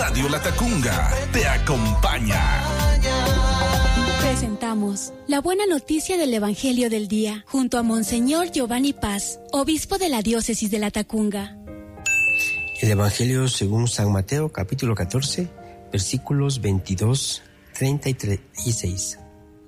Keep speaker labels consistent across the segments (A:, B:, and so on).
A: Radio Latacunga te acompaña.
B: Presentamos la buena noticia del Evangelio del Día, junto a Monseñor Giovanni Paz, obispo de la diócesis de Latacunga.
C: El Evangelio según San Mateo, capítulo 14, versículos 22, 30 y 36.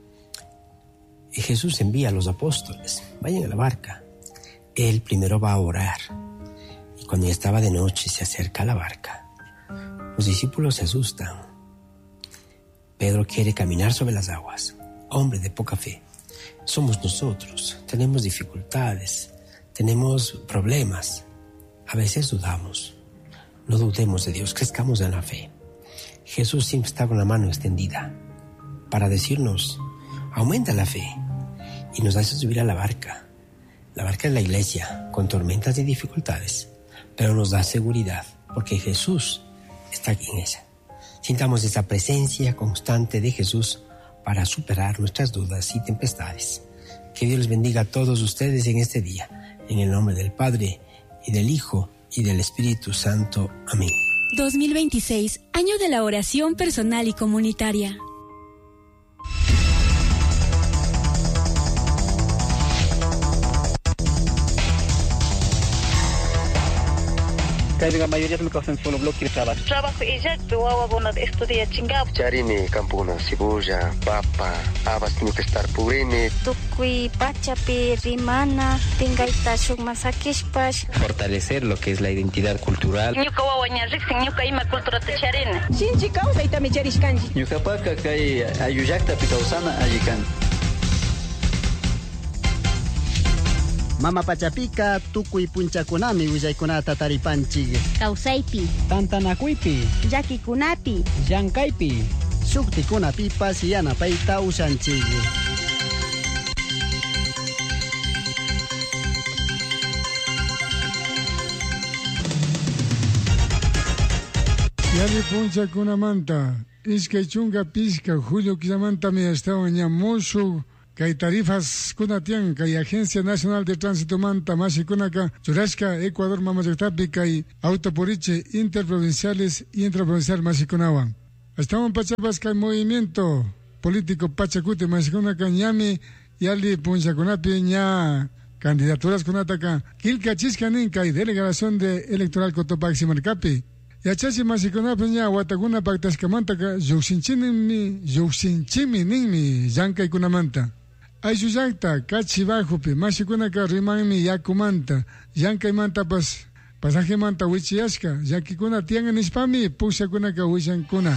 C: Y Jesús envía a los apóstoles, vayan a la barca. Él primero va a orar. Y cuando ya estaba de noche, se acerca a la barca. Los discípulos se asustan. Pedro quiere caminar sobre las aguas. Hombre de poca fe. Somos nosotros. Tenemos dificultades. Tenemos problemas. A veces dudamos. No dudemos de Dios. Crezcamos en la fe. Jesús siempre está con la mano extendida para decirnos, aumenta la fe. Y nos hace subir a la barca. La barca es la iglesia, con tormentas y dificultades. Pero nos da seguridad, porque Jesús está aquí en ella. Sintamos esa presencia constante de Jesús para superar nuestras dudas y tempestades. Que Dios les bendiga a todos ustedes en este día. En el nombre del Padre, y del Hijo, y del Espíritu Santo. Amén.
B: 2026, año de la oración personal y comunitaria.
D: La mayoría de los solo bloque de trabajo.
E: Trabajo ella, pero bueno, estudia chingado.
F: Charini, campuna, cebolla, papa, habas tiene que estar purini.
G: Tukui, pachapi, rimana, tingaita, shukmasakishpash.
H: Fortalecer lo que es la identidad cultural.
E: Ñuka wawaña rixin, ñuka ima cultura tacharina.
I: Shinchi causa itami charishkanji.
D: Ñuka paka kay ayuyakta pikausana ayikan.
J: Mama Pachapika, tukuy punchakunami willaykunata taripanchik.
K: Kausaypi,
L: Tantanakuypi,
K: llakikunapi,
L: llankaypi,
J: Shuktikunapipas yanapayta ushanchik.
M: Yali punchakunamanta, iskay chunka pishka, Julio Quillamanta me estaban yamushu. Kay tarifas kunatian, kay Agencia Nacional de Tránsito Manta, Mashikunaka, Churashka, Ecuador, Mamayaktapi, kay Autoporiche, interprovinciales y intraprovincial Mashikunawan. Estaban pachapas kay movimiento político Pachacute, Mashikunaka, ñami, yali punchakunapi, ña, candidaturas kunataka, kilka chiskanin, kay delegación de electoral Cotopaxi Marcapi. Yachachi Mashikunapi, ña, Wataguna Pactascamantaka, Yuxinchimi, ninmi, Yankay Kunamanta. Ayuyakta, kachibajupi, Mashikunaka rimanmi yakumanta, llankay pas pasaje manta wichiyashka, llakikuna tiangan ispami, pushakunaka wishankuna.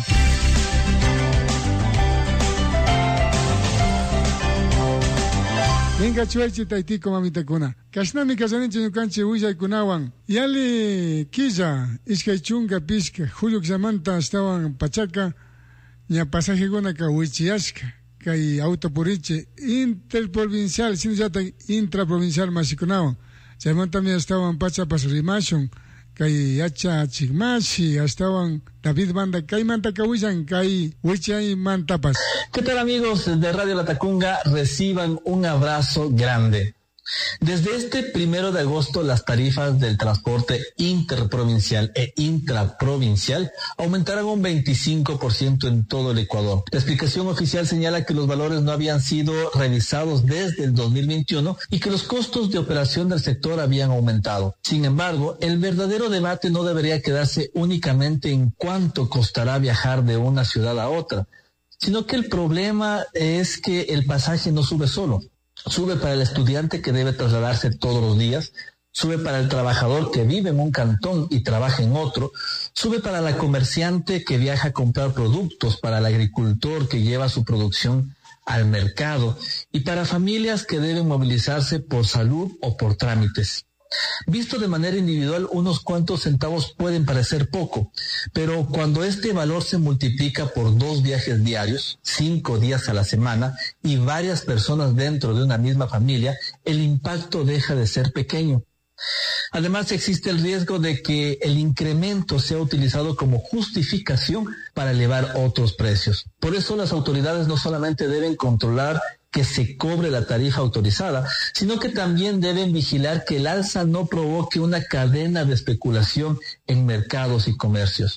M: Venga chuaychi taitiko mamitakuna. Kashnami kasaninchi ñukanchi willaykunawan. Yali killa, iskay chunka pishka, Julio Quillamanta estaban pachaka, ña pasajekunaka wichiyashka. Kay autoporiche interprovincial, sino ya intraprovincial Mashikunawan. Chaymanta también estaban pachapas rimashon, kay yacha chigmashi, estaban David Banda, kay manta kawishan, kay wichay mantapas.
N: ¿Qué tal, amigos de Radio Latacunga? Reciban un abrazo grande. Desde este 1 de agosto, las tarifas del transporte interprovincial e intraprovincial aumentarán un 25% en todo el Ecuador. La explicación oficial señala que los valores no habían sido revisados desde el 2021 y que los costos de operación del sector habían aumentado. Sin embargo, el verdadero debate no debería quedarse únicamente en cuánto costará viajar de una ciudad a otra, sino que el problema es que el pasaje no sube solo. Sube para el estudiante que debe trasladarse todos los días, sube para el trabajador que vive en un cantón y trabaja en otro, sube para la comerciante que viaja a comprar productos, para el agricultor que lleva su producción al mercado y para familias que deben movilizarse por salud o por trámites. Visto de manera individual, unos cuantos centavos pueden parecer poco, pero cuando este valor se multiplica por 2 viajes diarios, 5 días a la semana y varias personas dentro de una misma familia, el impacto deja de ser pequeño. Además, existe el riesgo de que el incremento sea utilizado como justificación para elevar otros precios. Por eso las autoridades no solamente deben controlar que se cobre la tarifa autorizada, sino que también deben vigilar que el alza no provoque una cadena de especulación en mercados y comercios.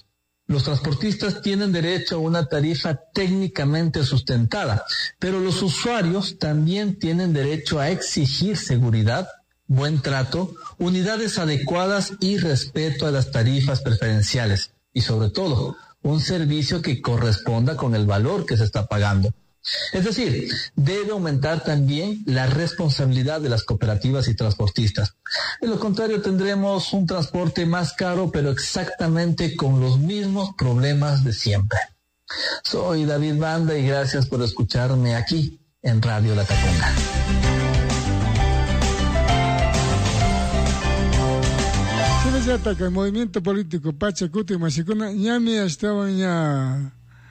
N: Los transportistas tienen derecho a una tarifa técnicamente sustentada, pero los usuarios también tienen derecho a exigir seguridad, buen trato, unidades adecuadas y respeto a las tarifas preferenciales y sobre todo un servicio que corresponda con el valor que se está pagando. Es decir, debe aumentar también la responsabilidad de las cooperativas y transportistas. De lo contrario, tendremos un transporte más caro, pero exactamente con los mismos problemas de siempre. Soy David Banda y gracias por escucharme aquí en Radio La Tacunga.
M: El movimiento político Pachacuti Mashikuna ñami estaban ya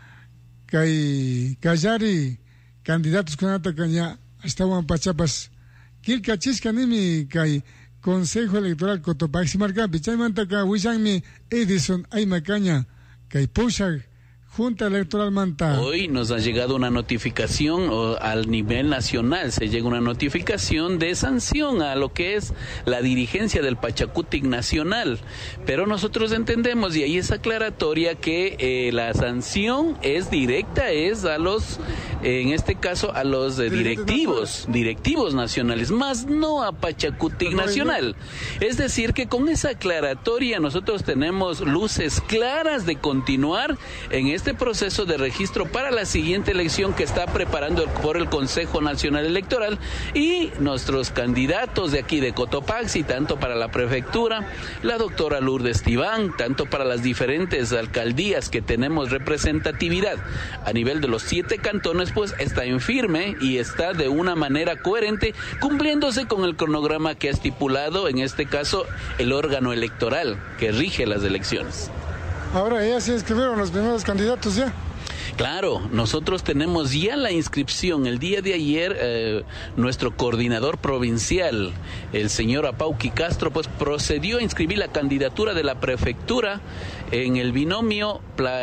M: Kayari candidatos kunata kaña estaban pachapas kilka chiskanimi kay Consejo Electoral Cotopaxi Marcapi chaymanta ka wishanmi Edison Aymacaña kay Pushag Junta Electoral Manta.
O: Hoy nos ha llegado una notificación, o al nivel nacional se llega una notificación de sanción a lo que es la dirigencia del Pachacutic Nacional, pero nosotros entendemos, y ahí es aclaratoria, que la sanción es directa, es a los, en este caso, a los directivos nacionales, más no a Pachacutic Nacional. Es decir, que con esa aclaratoria nosotros tenemos luces claras de continuar en este proceso de registro para la siguiente elección que está preparando por el Consejo Nacional Electoral, y nuestros candidatos de aquí de Cotopaxi, tanto para la prefectura, la doctora Lourdes Tibán, tanto para las diferentes alcaldías que tenemos representatividad a nivel de los 7 cantones, pues está en firme y está de una manera coherente cumpliéndose con el cronograma que ha estipulado, en este caso, el órgano electoral que rige las elecciones.
M: Ahora ya se inscribieron los primeros candidatos ya.
O: Claro, nosotros tenemos ya la inscripción. El día de ayer, nuestro coordinador provincial, el señor Apauqui Castro, pues procedió a inscribir la candidatura de la prefectura en el binomio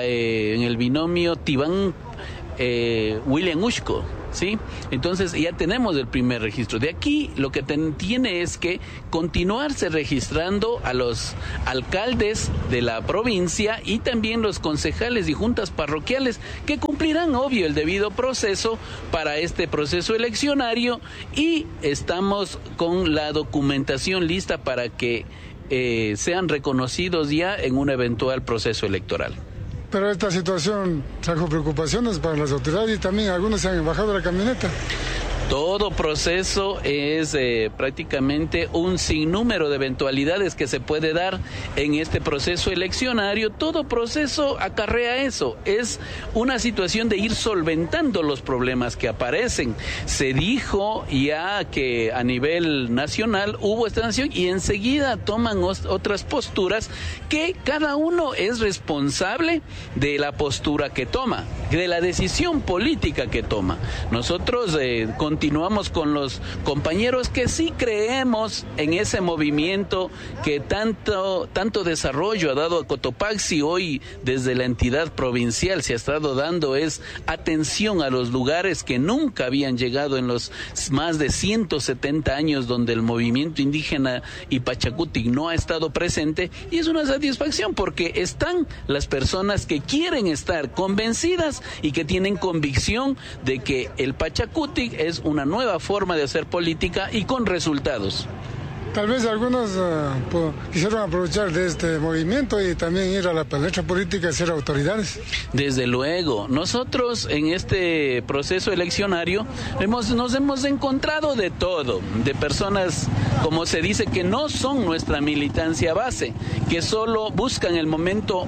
O: Tibán William Ushko. ¿Sí? Entonces ya tenemos el primer registro. De aquí lo que tiene es que continuarse registrando a los alcaldes de la provincia y también los concejales y juntas parroquiales que cumplirán, obvio, el debido proceso para este proceso eleccionario, y estamos con la documentación lista para que sean reconocidos ya en un eventual proceso electoral.
M: Pero esta situación trajo preocupaciones para las autoridades y también algunos se han bajado de la camioneta.
O: Todo proceso es prácticamente un sinnúmero de eventualidades que se puede dar en este proceso eleccionario. Todo proceso acarrea eso. Es una situación de ir solventando los problemas que aparecen. Se dijo ya que a nivel nacional hubo esta sanción y enseguida toman otras posturas, que cada uno es responsable de la postura que toma, de la decisión política que toma. Nosotros continuamos con los compañeros que sí creemos en ese movimiento que tanto desarrollo ha dado a Cotopaxi. Hoy desde la entidad provincial se ha estado dando es atención a los lugares que nunca habían llegado en los más de 170 años donde el movimiento indígena y Pachacutic no ha estado presente, y es una satisfacción porque están las personas que quieren estar convencidas y que tienen convicción de que el Pachacutic es una nueva forma de hacer política y con resultados.
M: Tal vez algunos quisieron aprovechar de este movimiento y también ir a la palestra política y ser autoridades.
O: Desde luego, nosotros en este proceso eleccionario nos hemos encontrado de todo, de personas, como se dice, que no son nuestra militancia base, que solo buscan el momento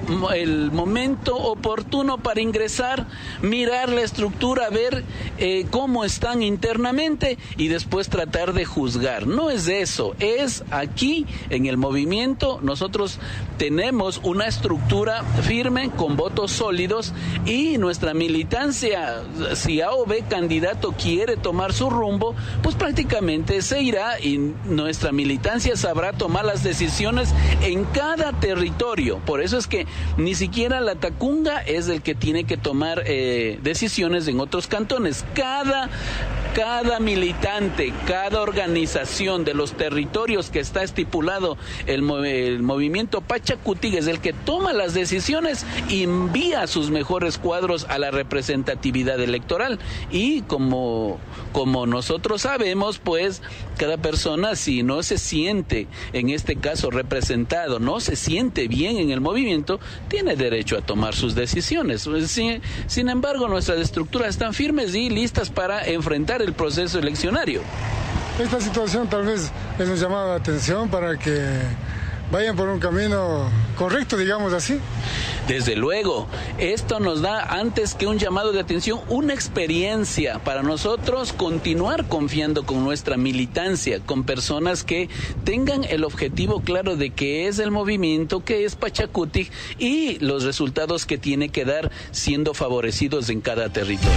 O: oportuno para ingresar, mirar la estructura, ver cómo están internamente y después tratar de juzgar. No es eso, es aquí en el movimiento nosotros tenemos una estructura firme con votos sólidos, y nuestra militancia, si A o B candidato quiere tomar su rumbo, pues prácticamente se irá, y nuestra militancia sabrá tomar las decisiones en cada territorio. Por eso es que ni siquiera la Tacunga es el que tiene que tomar decisiones en otros cantones. Cada militante, cada organización de los territorios que está estipulado el movimiento Pachacutic Pachacuti es el que toma las decisiones y envía sus mejores cuadros a la representatividad electoral. Y como nosotros sabemos, pues cada persona, si no se siente, en este caso representado, no se siente bien en el movimiento, tiene derecho a tomar sus decisiones. Sin embargo, nuestras estructuras están firmes y listas para enfrentar el proceso eleccionario.
M: Esta situación tal vez es un llamado de atención para que vayan por un camino correcto, digamos así.
O: Desde luego, esto nos da, antes que un llamado de atención, una experiencia para nosotros continuar confiando con nuestra militancia, con personas que tengan el objetivo claro de qué es el movimiento, qué es Pachacuti y los resultados que tiene que dar siendo favorecidos en cada territorio.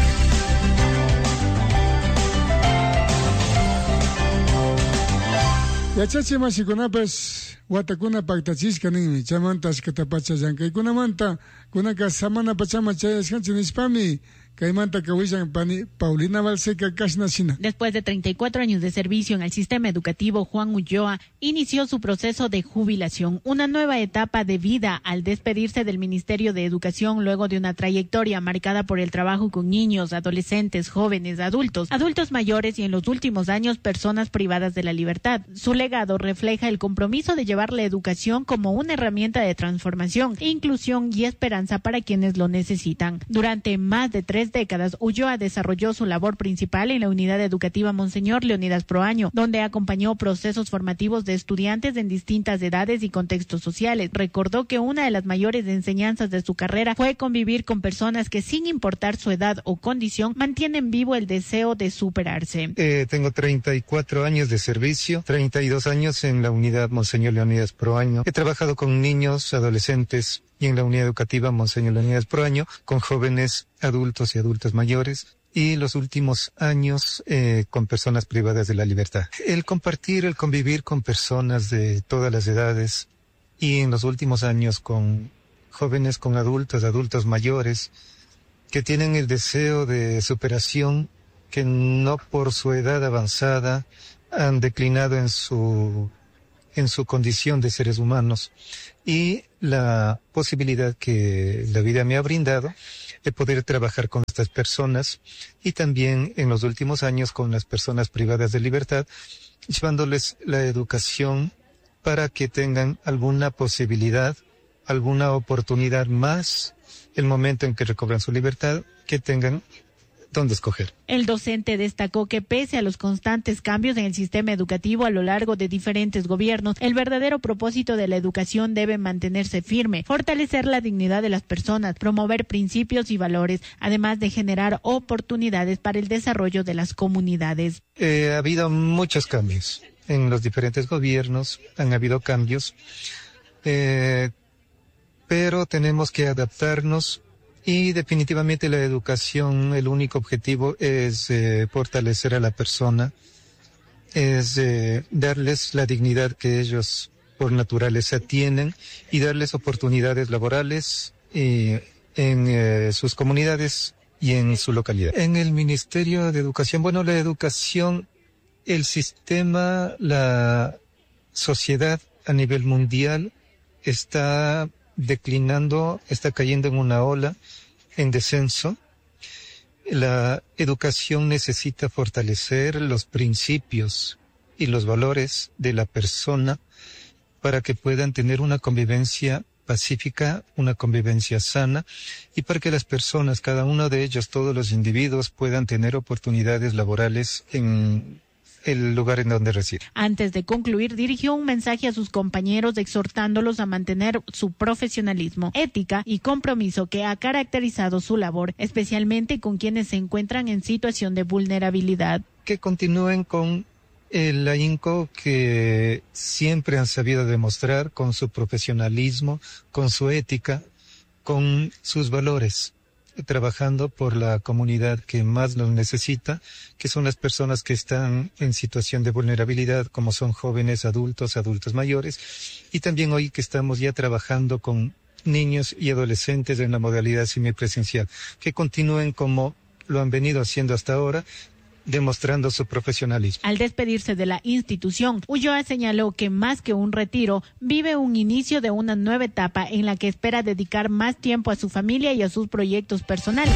M: Yachachi masikunapis watakuna paktachisqa ninmi chamanta ashkatapacha llankaykunamanta kunaka samana pachama chayasqanchik nispami kaymanta kawishan pani Paulina Balseca Kashnashina.
P: Después de 34 años de servicio en el sistema educativo, Juan Ulloa inició su proceso de jubilación, una nueva etapa de vida al despedirse del Ministerio de Educación luego de una trayectoria marcada por el trabajo con niños, adolescentes, jóvenes, adultos mayores y en los últimos años personas privadas de la libertad. Su legado refleja el compromiso de llevar la educación como una herramienta de transformación, inclusión y esperanza para quienes lo necesitan. Durante más de 3 décadas, Ulloa desarrolló su labor principal en la unidad educativa Monseñor Leonidas Proaño, donde acompañó procesos formativos de estudiantes en distintas edades y contextos sociales. Recordó que una de las mayores enseñanzas de su carrera fue convivir con personas que, sin importar su edad o condición, mantienen vivo el deseo de superarse.
Q: Tengo 34 años de servicio, 32 años en la unidad Monseñor Leonidas Proaño. He trabajado con niños, adolescentes, y en la unidad educativa Monseñor Leonidas Proaño, con jóvenes, adultos y adultos mayores, y los últimos años con personas privadas de la libertad. El compartir, el convivir con personas de todas las edades, y en los últimos años con jóvenes, con adultos mayores, que tienen el deseo de superación, que no por su edad avanzada han declinado en su condición de seres humanos, y la posibilidad que la vida me ha brindado de poder trabajar con estas personas y también en los últimos años con las personas privadas de libertad, llevándoles la educación para que tengan alguna posibilidad, alguna oportunidad más el momento en que recobran su libertad, que tengan dónde escoger.
P: El docente destacó que pese a los constantes cambios en el sistema educativo a lo largo de diferentes gobiernos, el verdadero propósito de la educación debe mantenerse firme, fortalecer la dignidad de las personas, promover principios y valores, además de generar oportunidades para el desarrollo de las comunidades.
Q: Ha habido muchos cambios en los diferentes gobiernos, han habido cambios, pero tenemos que adaptarnos. Y definitivamente la educación, el único objetivo es fortalecer a la persona, es darles la dignidad que ellos por naturaleza tienen y darles oportunidades laborales en sus comunidades y en su localidad. En el Ministerio de Educación, bueno, la educación, el sistema, la sociedad a nivel mundial está declinando, está cayendo en una ola en descenso. La educación necesita fortalecer los principios y los valores de la persona para que puedan tener una convivencia pacífica, una convivencia sana, y para que las personas, cada uno de ellos, todos los individuos, puedan tener oportunidades laborales en el lugar en donde reside.
P: Antes de concluir, dirigió un mensaje a sus compañeros exhortándolos a mantener su profesionalismo, ética y compromiso que ha caracterizado su labor, especialmente con quienes se encuentran en situación de vulnerabilidad.
Q: Que continúen con el ahínco que siempre han sabido demostrar, con su profesionalismo, con su ética, con sus valores, trabajando por la comunidad que más los necesita, que son las personas que están en situación de vulnerabilidad, como son jóvenes, adultos mayores, y también hoy que estamos ya trabajando con niños y adolescentes en la modalidad semipresencial, que continúen como lo han venido haciendo hasta ahora, demostrando su profesionalismo.
P: Al despedirse de la institución, Ulloa señaló que más que un retiro, vive un inicio de una nueva etapa en la que espera dedicar más tiempo a su familia y a sus proyectos personales.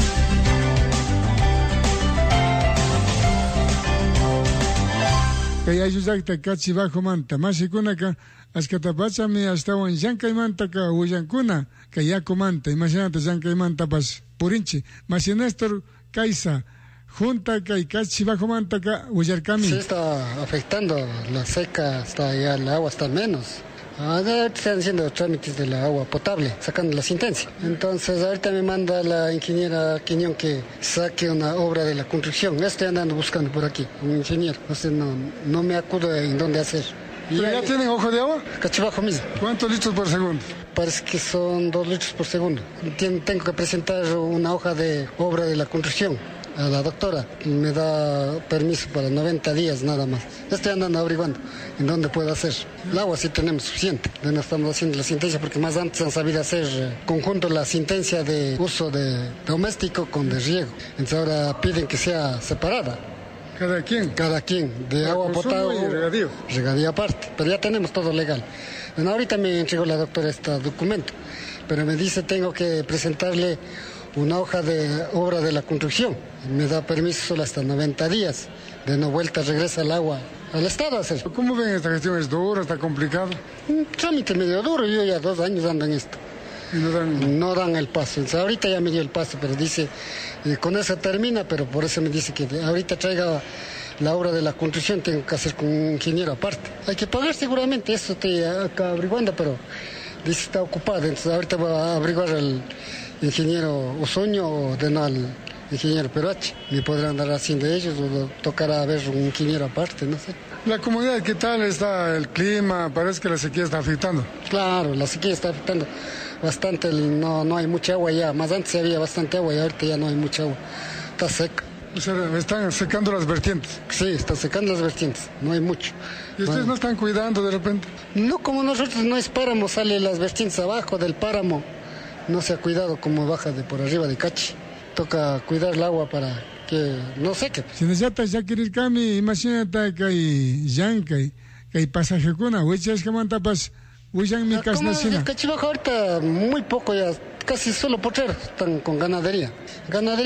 M: Kay ayullakta kachi bajo manta, masikunaka, askatapachami hasta un yankaymantaka ullankuna, kay yakumanta, imagínate yankaymanta pas purinchi, masi Néstor Kaisa, junta kay kachi bajo mantaka ullarkami.
R: Sí, está afectando la seca, está ya el agua está menos. Ahora están haciendo trámites de la agua potable, sacando la sentencia. Entonces ahorita me manda la ingeniera Quiñón que saque una obra de la construcción. Estoy andando buscando por aquí, un ingeniero. Entonces no me acuerdo en dónde hacer.
M: ¿Pero ya tienen ojo de agua?
R: Cachibajo mismo.
M: ¿Cuántos litros por segundo?
R: Parece que son 2 litros por segundo. Tengo que presentar una hoja de obra de la construcción a la doctora. Me da permiso para 90 días nada más. Estoy andando averiguando en dónde puedo hacer. El agua sí tenemos suficiente. No estamos haciendo la sentencia porque más antes han sabido hacer conjunto la sentencia de uso de doméstico con de riego. Entonces ahora piden que sea separada.
M: ¿Cada quien?
R: Cada quien, de agua potable
M: y regadío.
R: Regadío aparte, pero ya tenemos todo legal. Bueno, ahorita me entregó la doctora este documento, pero me dice tengo que presentarle una hoja de obra de la construcción. Me da permiso solo hasta 90 días. De no vuelta regresa el agua al Estado a hacer.
M: ¿Cómo ven esta gestión? ¿Es duro? ¿Está complicado?
R: Un trámite medio duro. Yo ya 2 años ando en esto.
M: ¿Y
R: no dan el paso? Entonces, ahorita ya me dio el paso, pero dice, con eso termina, pero por eso me dice que ahorita traiga la obra de la construcción, tengo que hacer con un ingeniero aparte. Hay que pagar seguramente, eso estoy acá averiguando, pero dice está ocupado. Entonces ahorita voy a averiguar al ingeniero Osoño o de no al ingeniero Peroche. Me podrán andar haciendo ellos o tocará ver un ingeniero aparte, no sé.
M: La comunidad, ¿qué tal está el clima? Parece que la sequía está afectando.
R: Claro, la sequía está afectando bastante, no hay mucha agua ya. Más antes había bastante agua y ahorita ya no hay mucha agua. Está seca.
M: O sea, están secando las vertientes.
R: Sí, están secando las vertientes, no hay mucho.
M: ¿Y ustedes no están cuidando de repente?
R: No, como nosotros no es páramo, sale las vertientes abajo del páramo. No se ha cuidado como baja de por arriba de Cachi. Toca cuidar el agua para que no seque.
M: Si necesitas ya querer cami, imagínate que hay yankay, que hay pasaje kuna, huichas que mantapas, huichan mi casnacina.
R: Cachibajo ahorita muy poco ya, casi solo potreros están con ganadería.